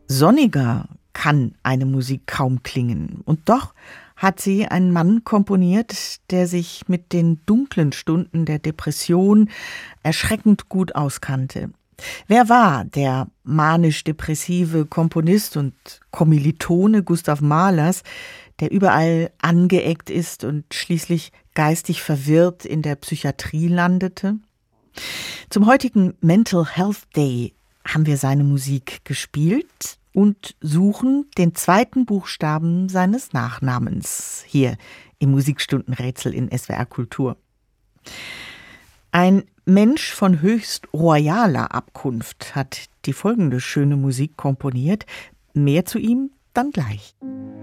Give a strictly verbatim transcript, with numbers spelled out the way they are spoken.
Sonniger kann eine Musik kaum klingen. Und doch hat sie ein Mann komponiert, der sich mit den dunklen Stunden der Depression erschreckend gut auskannte. Wer war der manisch-depressive Komponist und Kommilitone Gustav Mahlers, der überall angeeckt ist und schließlich geistig verwirrt in der Psychiatrie landete? Zum heutigen Mental Health Day haben wir seine Musik gespielt und suchen den zweiten Buchstaben seines Nachnamens hier im Musikstundenrätsel in S W R Kultur. Ein Mensch von höchst royaler Abkunft hat die folgende schöne Musik komponiert. Mehr zu ihm dann gleich.